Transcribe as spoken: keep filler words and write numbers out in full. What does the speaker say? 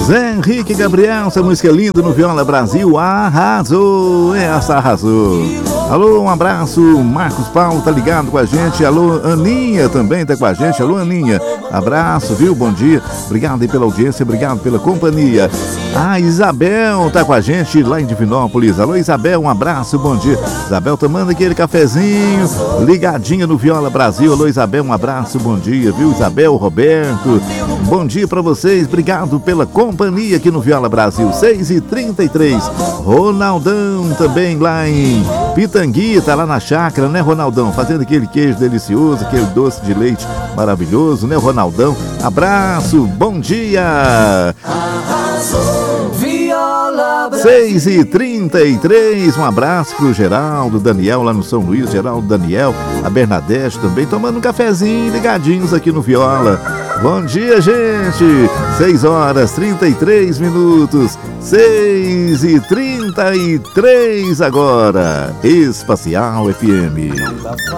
Zé Henrique Gabriel, essa música é linda no Viola Brasil, arrasou, essa arrasou. Alô, um abraço, Marcos Paulo tá ligado com a gente, alô, Aninha também tá com a gente, alô, Aninha, abraço, viu, bom dia, obrigado aí pela audiência, obrigado pela companhia. Ah, Isabel tá com a gente lá em Divinópolis, alô, Isabel, um abraço, bom dia. Isabel tomando aquele cafezinho, ligadinha no Viola Brasil, alô, Isabel, um abraço, bom dia, viu, Isabel, Roberto, bom dia pra vocês, obrigado pela companhia aqui no Viola Brasil, seis e trinta e três, Ronaldão também lá em Pitangui, tá lá na chácara, né, Ronaldão? Fazendo aquele queijo delicioso, aquele doce de leite maravilhoso, né, Ronaldão? Abraço, bom dia! seis e trinta e três, um abraço pro Geraldo, Daniel lá no São Luís, Geraldo, Daniel, a Bernadette também, tomando um cafezinho, ligadinhos aqui no Viola. Bom dia, gente! seis horas e trinta e três minutos, seis e trinta e três agora, Espacial F M.